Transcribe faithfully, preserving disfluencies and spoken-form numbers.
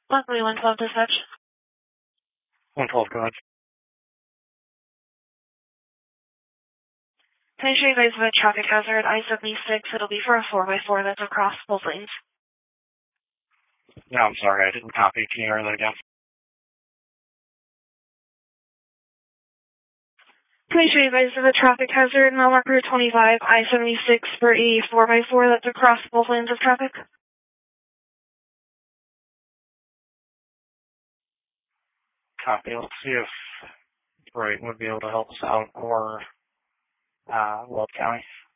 Luckily, one twelve dispatch. one twelve, go ahead. Can I show you guys the traffic hazard, I seventy-six? It'll be for a four by four that's across both lanes. No, I'm sorry, I didn't copy. Can you hear that again? Can I show you guys the traffic hazard, mile marker twenty-five, I seventy-six for a four by four that's across both lanes of traffic? Copy. Let's see if Bright would be able to help us out, or uh, Weld County.